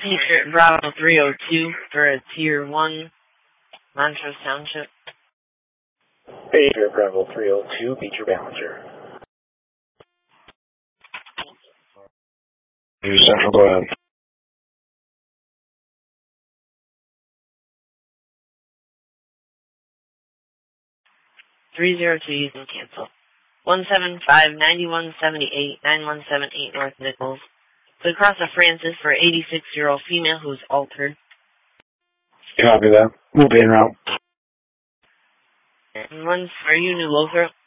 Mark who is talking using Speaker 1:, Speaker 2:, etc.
Speaker 1: Patriot Bravo 302 for a Tier 1, Montrose Township.
Speaker 2: Patriot Bravo 302, beat your balancer.
Speaker 3: New Central, go ahead.
Speaker 1: You can cancel. 175-9178-9178 North Nichols. Blue Cross of Francis for 86-year-old female who's altered.
Speaker 3: Copy that. We'll be en route.
Speaker 1: And one's for you, New Lothrop.